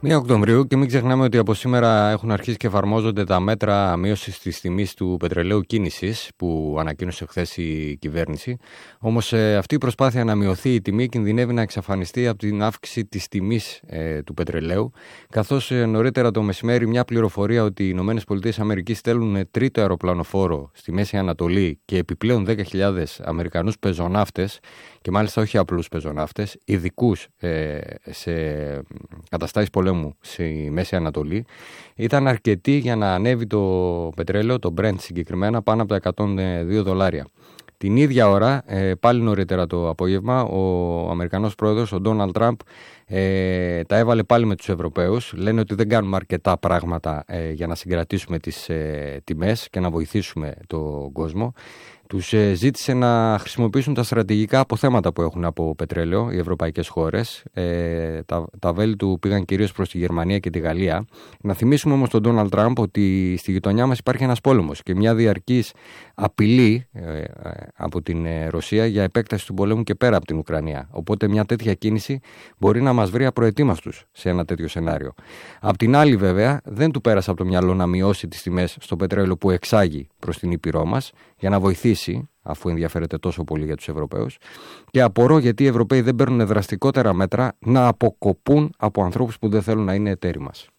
1 Οκτωβρίου και μην ξεχνάμε ότι από σήμερα έχουν αρχίσει και εφαρμόζονται τα μέτρα μείωσης της τιμής του πετρελαίου κίνησης που ανακοίνωσε χθες η κυβέρνηση. Όμως αυτή η προσπάθεια να μειωθεί η τιμή κινδυνεύει να εξαφανιστεί από την αύξηση της τιμής του πετρελαίου, καθώς νωρίτερα το μεσημέρι μια πληροφορία ότι οι ΗΠΑ στέλνουν τρίτο αεροπλανοφόρο στη Μέση Ανατολή και επιπλέον 10.000 Αμερικανούς πεζοναύτες, και μάλιστα όχι απλούς πεζοναύτες, ειδικούς σε καταστάσεις πολέμου στη Μέση Ανατολή, ήταν αρκετή για να ανέβει το πετρέλαιο, το Brent συγκεκριμένα, πάνω από τα $102. Την ίδια ώρα, πάλι νωρίτερα το απόγευμα, ο Αμερικανός πρόεδρος, ο Ντόναλντ Τραμπ, τα έβαλε πάλι με τους Ευρωπαίους. Λένε ότι δεν κάνουμε αρκετά πράγματα για να συγκρατήσουμε τις τιμές και να βοηθήσουμε τον κόσμο. Τους ζήτησε να χρησιμοποιήσουν τα στρατηγικά αποθέματα που έχουν από πετρέλαιο οι ευρωπαϊκές χώρες. Τα βέλη του πήγαν κυρίως προς τη Γερμανία και τη Γαλλία. Να θυμίσουμε όμως τον Ντόναλντ Τραμπ ότι στη γειτονιά μας υπάρχει ένας πόλεμος και μια διαρκής απειλή από την Ρωσία για επέκταση του πολέμου και πέρα από την Ουκρανία. Οπότε μια τέτοια κίνηση μπορεί να μας βρει απροετοίμαστους σε ένα τέτοιο σενάριο. Απ' την άλλη, βέβαια, δεν του πέρασε από το μυαλό να μειώσει τις τιμές στο πετρέλαιο που εξάγει προς την Ήπειρό μας για να βοηθήσει, αφού ενδιαφέρεται τόσο πολύ για τους Ευρωπαίους. Και απορώ γιατί οι Ευρωπαίοι δεν παίρνουν δραστικότερα μέτρα να αποκοπούν από ανθρώπους που δεν θέλουν να είναι εταίροι μας.